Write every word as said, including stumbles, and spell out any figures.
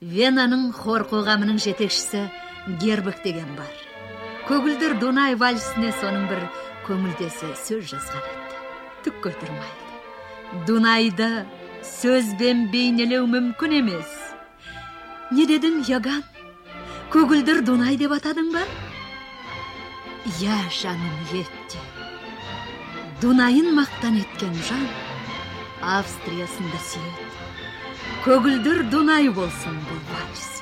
Венаның хор қоғамының жетекшісі Гербек деген бар. Көгілдір Дунай вальсіне соның бір көңілдесі сөз жазған еді. Түк көтірмайды. Дунайды сөзбен бейнелеу мүмкін емес. Не дедің, Яган? Көгілдір Дунай деп атадың ба? Я, жаным, етті. Дунайын мақтан еткен жан Австриясында сүйеді. Көгілдір Дунай болсын бұл вальс.